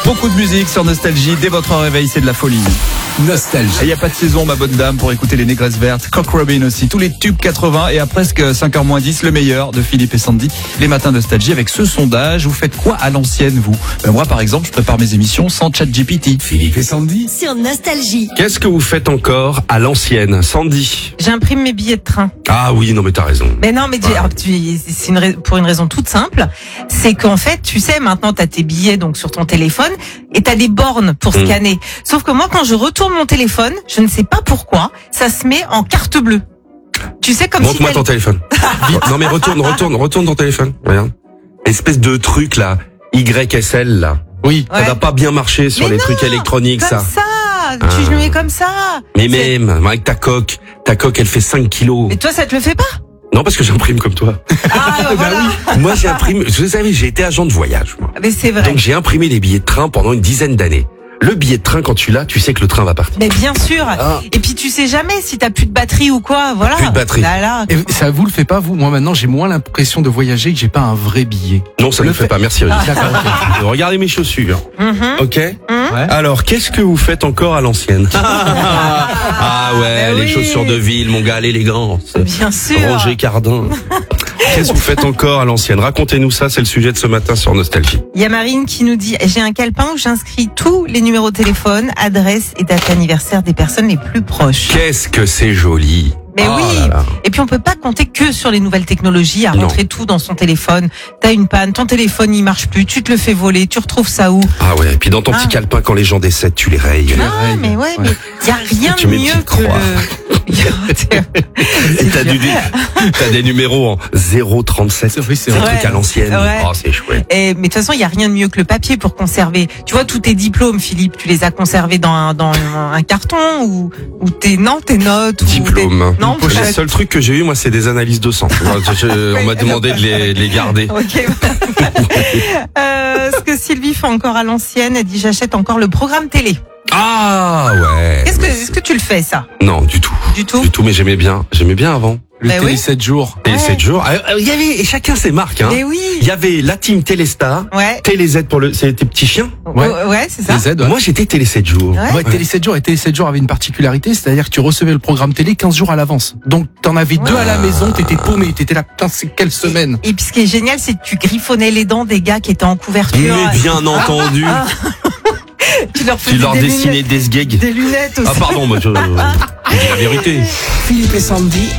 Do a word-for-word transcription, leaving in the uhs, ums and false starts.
Beaucoup de musique sur Nostalgie. Dès votre réveil, c'est de la folie. Nostalgie. Il n'y a pas de saison, ma bonne dame, pour écouter les Négresses Vertes. Cock Robin aussi. Tous les tubes quatre-vingts et à presque cinq heures moins dix, le meilleur de Philippe et Sandy. Les matins Nostalgie avec ce sondage. Vous faites quoi à l'ancienne, vous? ben Moi, par exemple, je prépare mes émissions sans ChatGPT. Philippe et Sandy. Sur Nostalgie. Qu'est-ce que vous faites encore à l'ancienne, Sandy? J'imprime mes billets de train. Ah oui, non mais t'as raison. Mais non, mais tu- alors, tu- c'est une, rais- pour une raison toute simple. C'est qu'en fait, tu sais, maintenant, t'as tes billets donc sur ton téléphone et t'as des bornes pour Mm. scanner. Sauf que moi, quand je retourne mon téléphone, je ne sais pas pourquoi, ça se met en carte bleue. Tu sais, comme si Montre-moi t'allais- ton téléphone. Non mais retourne, retourne, retourne ton téléphone. Regarde. Espèce de truc là, Y S L là. Oui. Ça Ouais. va pas bien marcher sur Mais les non, trucs électroniques Comme ça. ça, Ah. tu le mets comme ça. Mais C'est- même, avec ta coque, ta coque elle fait cinq kilos. Et toi, ça te le fait pas? Non parce que j'imprime comme toi. Ah, bah, voilà. Moi j'ai imprimé, vous savez j'ai été agent de voyage moi. Mais c'est vrai. Donc j'ai imprimé les billets de train pendant une dizaine d'années. Le billet de train quand tu l'as, tu sais que le train va partir. Mais bien sûr. Ah. Et puis tu sais jamais si t'as plus de batterie ou quoi, voilà. Plus de batterie. Là, là. Et ça vous le fait pas, vous? Moi, maintenant, j'ai moins l'impression de voyager que j'ai pas un vrai billet. Non ça ne Le le fait fait- pas, merci Rudy. D'accord, ok. Regardez mes chaussures. Mhm. Ok. Ouais. Alors, qu'est-ce que vous faites encore à l'ancienne? Ah ouais, bah les oui. chaussures de ville, mon gars, l'élégance. Bien sûr. Roger Cardin. Qu'est-ce que vous faites encore à l'ancienne? Racontez-nous ça, c'est le sujet de ce matin sur Nostalgie. Il y a Marine qui nous dit, j'ai un calepin où j'inscris tous les numéros de téléphone, adresse et date anniversaire des personnes les plus proches. Qu'est-ce que c'est joli. Mais Oh oui. là là. Et puis on peut pas compter que sur les nouvelles technologies à Non. rentrer tout dans son téléphone. T'as une panne, ton téléphone il marche plus, tu te le fais voler, tu retrouves ça où? Ah ouais, et puis dans ton Ah. petit calepin, quand les gens décèdent, tu les rayes. Ah, règles. mais ouais, mais il y a rien Tu de mets une mieux petite que croix. le... Et t'as, du, t'as des numéros en zéro trente-sept. C'est vrai, c'est un vrai. truc à l'ancienne. Ouais. Oh, c'est chouette. Et, mais de toute façon, il y a rien de mieux que le papier pour conserver. Tu vois, tous tes diplômes, Philippe, tu les as conservés dans un, dans un carton ou, ou tes, non, tes notes ou Diplôme. tes- non, Le peut-être. seul truc que j'ai eu, moi, c'est des analyses de sang. Je- je- on m'a demandé de les, de les garder. Ok. euh, ce que Sylvie fait encore à l'ancienne, elle dit j'achète encore le programme télé. Ah ouais. Est-ce que, est-ce que tu le fais ça? Non, du tout. Du tout? Du tout, mais j'aimais bien. J'aimais bien avant. Le Bah télé oui. sept jours. Et Ouais. sept jours. Ah, euh, Il y avait, et chacun ses marques, hein. Mais oui. Il y avait la team Téléstar, Ouais. Télé Z pour le, c'est tes petits chiens. Ouais. Ouais, ouais, c'est ça. Les Z, ouais. Moi, j'étais Télé sept jours. Ouais. Ouais, Télé sept jours. Et Télé sept jours avait une particularité, c'est-à-dire que tu recevais le programme télé quinze jours à l'avance. Donc, t'en avais deux à la maison, t'étais paumé, t'étais là, putain, c'est quelle semaine? Et puis ce qui est génial, c'est que tu griffonnais les dents des gars qui étaient en couverture. Mais bien entendu. Tu leur faisais Tu leur des dessinais lunettes, des sgags. des lunettes aussi. Ah, pardon, moi, je, je dis la vérité. Philippe et Sandy.